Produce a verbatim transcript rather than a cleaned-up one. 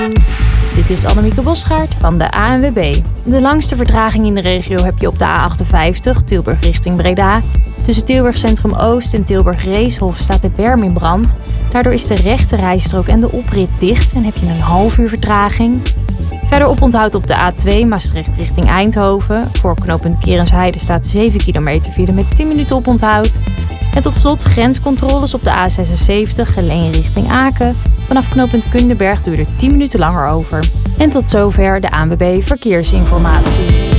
Dit is Annemieke Bosgaard van de A N W B. De langste vertraging in de regio heb je op de A achtenvijftig, Tilburg richting Breda. Tussen Tilburg Centrum Oost en Tilburg Reeshof staat de berm in brand. Daardoor is de rechte rijstrook en de oprit dicht en heb je een half uur vertraging. Verder oponthoud op de A twee Maastricht richting Eindhoven. Voor knooppunt Kerensheide staat zeven kilometer file met tien minuten oponthoud. En tot slot grenscontroles op de A zesenzeventig Geleen richting Aken. Vanaf knooppunt Kundenberg duurt er tien minuten langer over. En tot zover de A N W B Verkeersinformatie.